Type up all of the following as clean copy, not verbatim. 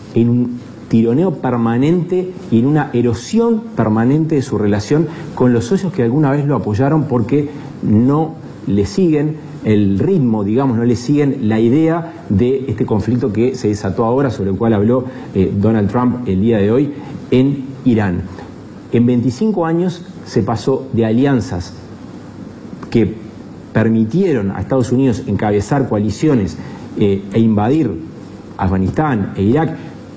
en un tironeo permanente y en una erosión permanente de su relación con los socios que alguna vez lo apoyaron, porque no le siguen el ritmo, digamos, no le siguen la idea de este conflicto que se desató ahora, sobre el cual habló Donald Trump el día de hoy, en Irán. En 25 años se pasó de alianzas que permitieron a Estados Unidos encabezar coaliciones e invadir Afganistán e Irak,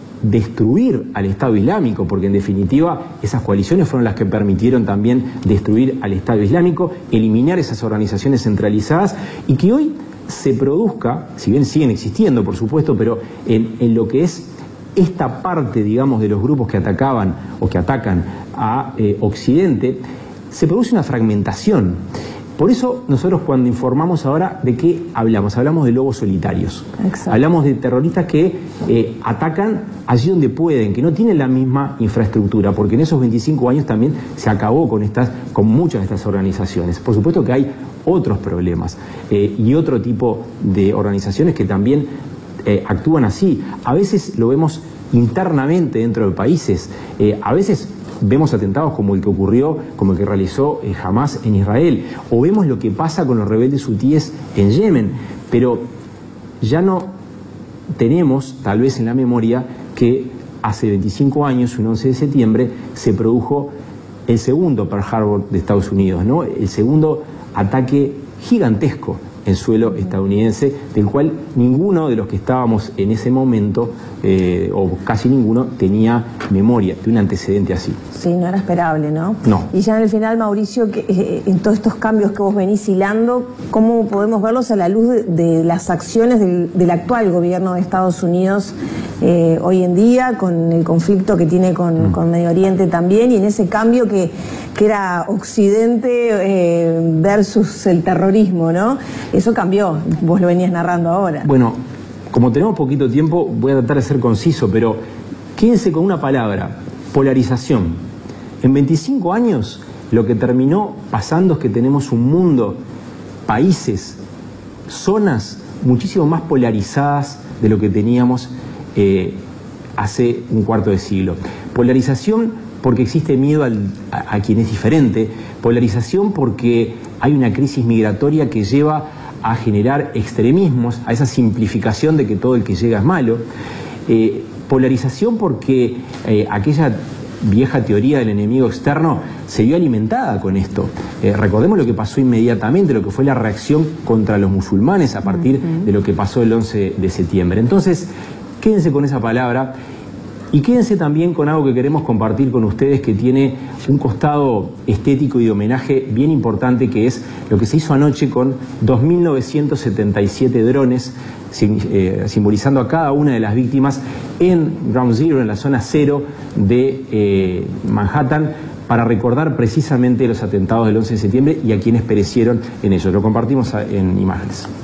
destruir al Estado Islámico, porque en definitiva esas coaliciones fueron las que permitieron también destruir al Estado Islámico, eliminar esas organizaciones centralizadas, y que hoy se produzca, si bien siguen existiendo por supuesto, pero en lo que es esta parte, digamos, de los grupos que atacaban o que atacan a Occidente, se produce una fragmentación. Por eso nosotros, cuando informamos ahora, ¿de qué hablamos? Hablamos de lobos solitarios. Exacto. Hablamos de terroristas que atacan allí donde pueden, que no tienen la misma infraestructura, porque en esos 25 años también se acabó con muchas de estas organizaciones. Por supuesto que hay otros problemas y otro tipo de organizaciones que también actúan así. A veces lo vemos internamente dentro de países, a veces vemos atentados como el que ocurrió, como el que realizó Hamás en Israel, o vemos lo que pasa con los rebeldes hutíes en Yemen, pero ya no tenemos, tal vez en la memoria, que hace 25 años, un 11 de septiembre, se produjo el segundo Pearl Harbor de Estados Unidos, ¿no? El segundo ataque gigantesco en suelo estadounidense, del cual ninguno de los que estábamos en ese momento, o casi ninguno, tenía memoria de un antecedente así. Sí, no era esperable, ¿no? No. Y ya en el final, Mauricio, en todos estos cambios que vos venís hilando, ¿cómo podemos verlos a la luz de las acciones del actual gobierno de Estados Unidos hoy en día, con el conflicto que tiene con Medio Oriente también, y en ese cambio que era Occidente versus el terrorismo, ¿no? Eso cambió, vos lo venías narrando ahora. Bueno, como tenemos poquito tiempo, voy a tratar de ser conciso, pero quédense con una palabra: polarización. En 25 años lo que terminó pasando es que tenemos un mundo, países, zonas muchísimo más polarizadas de lo que teníamos hace un cuarto de siglo. Polarización porque existe miedo a quien es diferente, polarización porque hay una crisis migratoria que lleva a generar extremismos, a esa simplificación de que todo el que llega es malo, polarización porque aquella vieja teoría del enemigo externo se vio alimentada con esto. Recordemos lo que pasó inmediatamente, lo que fue la reacción contra los musulmanes a partir de lo que pasó el 11 de septiembre. Entonces, quédense con esa palabra y quédense también con algo que queremos compartir con ustedes, que tiene un costado estético y de homenaje bien importante, que es lo que se hizo anoche con 2.977 drones, simbolizando a cada una de las víctimas en Ground Zero, en la zona cero de Manhattan, para recordar precisamente los atentados del 11 de septiembre y a quienes perecieron en ellos. Lo compartimos en imágenes.